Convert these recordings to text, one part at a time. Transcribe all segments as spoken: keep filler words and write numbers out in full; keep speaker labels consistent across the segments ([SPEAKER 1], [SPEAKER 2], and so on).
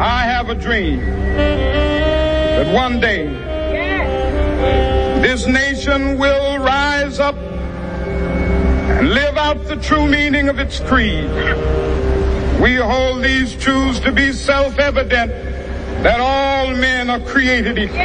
[SPEAKER 1] I have a dream that one day this nation will rise up and live out the true meaning of its creed. We hold these truths to be self-evident, that all men are created equal.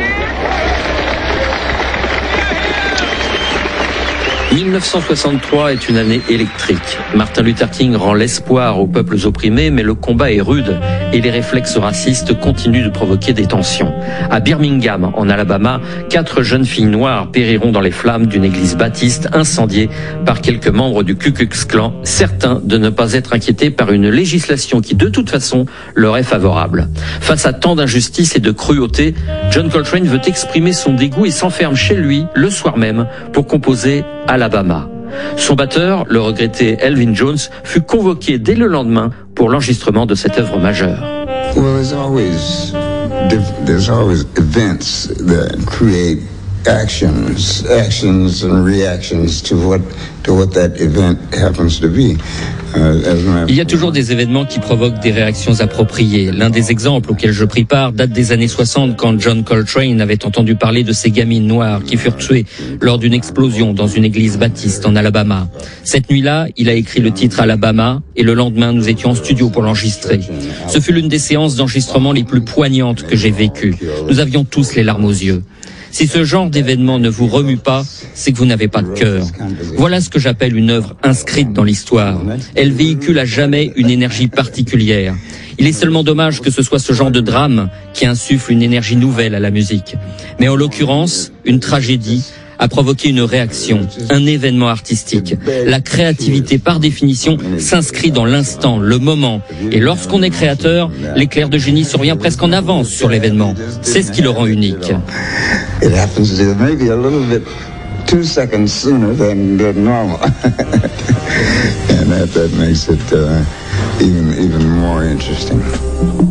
[SPEAKER 2] dix-neuf cent soixante-trois est une année électrique. Martin Luther King rend l'espoir aux peuples opprimés, mais le combat est rude et les réflexes racistes continuent de provoquer des tensions. À Birmingham, en Alabama, quatre jeunes filles noires périront dans les flammes d'une église baptiste incendiée par quelques membres du Ku Klux Klan, certains de ne pas être inquiétés par une législation qui, de toute façon, leur est favorable. Face à tant d'injustice et de cruauté, John Coltrane veut exprimer son dégoût et s'enferme chez lui le soir même pour composer Alabama. Son batteur, le regretté Elvin Jones, fut convoqué dès le lendemain pour l'enregistrement de cette œuvre majeure.
[SPEAKER 3] Well, there's always there's always events that create actions, actions and reactions to what to what that event happens to be.
[SPEAKER 2] Il y a toujours des événements qui provoquent des réactions appropriées. L'un des exemples auxquels je pris part date des années soixante, quand John Coltrane avait entendu parler de ces gamines noires qui furent tuées lors d'une explosion dans une église baptiste en Alabama. Cette nuit-là, il a écrit le titre Alabama et le lendemain, nous étions en studio pour l'enregistrer. Ce fut l'une des séances d'enregistrement les plus poignantes que j'ai vécues. Nous avions tous les larmes aux yeux. Si ce genre d'événement ne vous remue pas, c'est que vous n'avez pas de cœur. Voilà ce que j'appelle une œuvre inscrite dans l'histoire. Elle véhicule à jamais une énergie particulière. Il est seulement dommage que ce soit ce genre de drame qui insuffle une énergie nouvelle à la musique. Mais en l'occurrence, une tragédie a provoqué une réaction, un événement artistique. La créativité, par définition, s'inscrit dans l'instant, le moment. Et lorsqu'on est créateur, l'éclair de génie survient presque en avance sur l'événement. C'est ce qui le rend unique.
[SPEAKER 3] It happens to maybe a little bit two seconds sooner than, than normal. And that, that makes it uh, even, even more interesting.